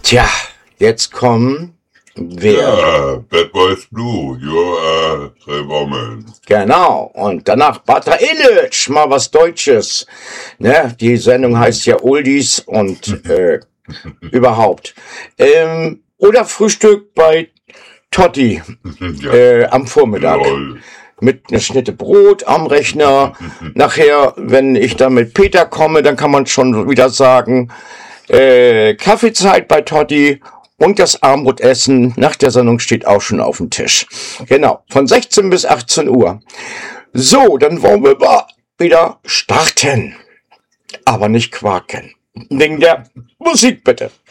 Tja, jetzt kommen wir. Ja, Bad Boys Blue, you're a woman. Genau, und danach Bata Illich, mal was Deutsches. Ne? Die Sendung heißt ja Oldies und überhaupt. Oder Frühstück bei Totti Ja, am Vormittag. lol. Mit einer Schnitte Brot am Rechner. Nachher, wenn ich dann mit Peter komme, dann kann man schon wieder sagen, Kaffeezeit bei Totti und das Abendbrotessen nach der Sendung steht auch schon auf dem Tisch. Genau, von 16 bis 18 Uhr. So, dann wollen wir wieder starten. Aber nicht quaken. Wegen der Musik bitte.